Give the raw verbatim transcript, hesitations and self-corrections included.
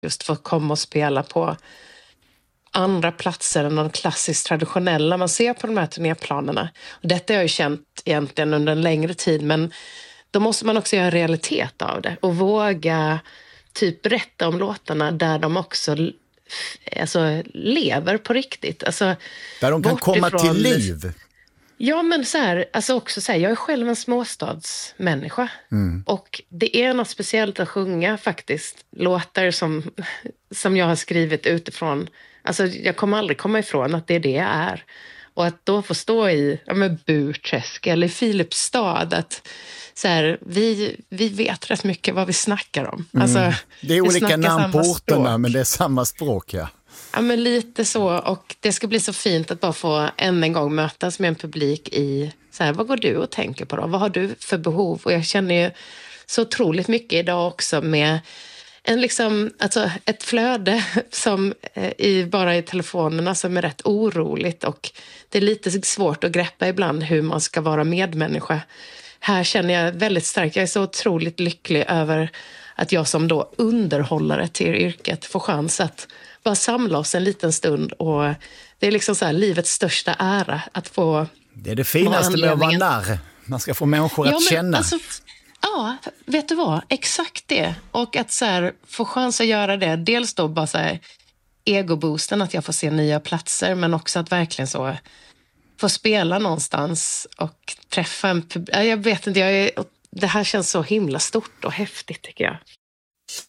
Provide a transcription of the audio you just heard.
just få komma och spela på andra platser än de klassiskt traditionella man ser på de här turnéplanerna. Och detta har jag ju känt egentligen under en längre tid, men då måste man också göra realitet av det och våga typ berätta om låtarna där de också alltså, lever på riktigt. Alltså, där de kan komma ifrån, till liv. Ja, men så här, alltså också så här, jag är själv en småstadsmänniska. Mm. Och det är något speciellt att sjunga faktiskt. Låtar som, som jag har skrivit utifrån. Alltså jag kommer aldrig komma ifrån att det är det jag är. Och att då få stå i ja, men Burträsk eller Filipstad. Att så här, vi, vi vet rätt mycket vad vi snackar om. Mm. Alltså, det är olika namn på orterna, men det är samma språk, ja. Ja, men lite så. Och det ska bli så fint att bara få än en gång mötas med en publik i så här, vad går du och tänker på då? Vad har du för behov? Och jag känner ju så otroligt mycket idag också med en liksom, alltså ett flöde som eh, i, bara i telefonerna som är rätt oroligt, och det är lite svårt att greppa ibland hur man ska vara medmänniska. Här känner jag väldigt starkt, jag är så otroligt lycklig över att jag som då underhållare till yrket får chans att bara samla oss en liten stund, och det är liksom så här livets största ära att få. Det är det finaste med att vara narr. Man ska få människor ja, att men, känna. Alltså, ja, vet du vad? Exakt det. Och att så här, få chans att göra det. Dels då bara så här egoboosten, att jag får se nya platser, men också att verkligen så få spela någonstans och träffa en publik. Jag vet inte, jag är, det här känns så himla stort och häftigt tycker jag.